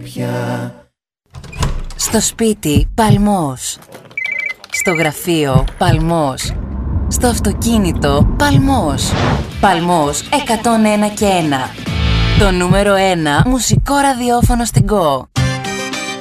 πια. Στο σπίτι, παλμός. Στο γραφείο, παλμός. Στο αυτοκίνητο, παλμός. Παλμός 101 και 1. Το νούμερο 1 μουσικό ραδιόφωνο στην Go.